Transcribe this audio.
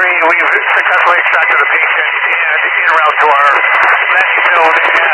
we've successfully extracted the patient and en route to our landing field